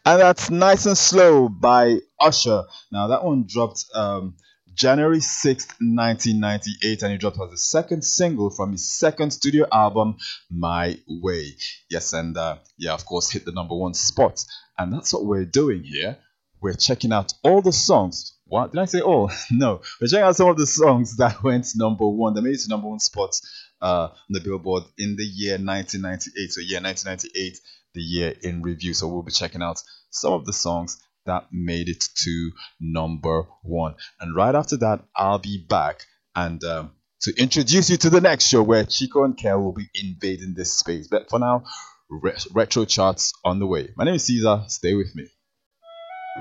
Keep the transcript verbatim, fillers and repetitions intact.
And that's Nice and Slow by Usher. Now, that one dropped um, January sixth, nineteen ninety-eight, and it dropped as the second single from his second studio album, My Way. Yes, and uh, yeah, of course, hit the number one spot. And that's what we're doing here. We're checking out all the songs. What did I say? All? No, we're checking out some of the songs that went number one, that made it to number one spots uh, on the Billboard in the year nineteen ninety-eight. So, yeah, nineteen ninety-eight, the year in review. So, we'll be checking out some of the songs that made it to number one. And right after that, I'll be back and um, to introduce you to the next show where Chico and Kel will be invading this space. But for now, re- retro charts on the way. My name is Caesar. Stay with me.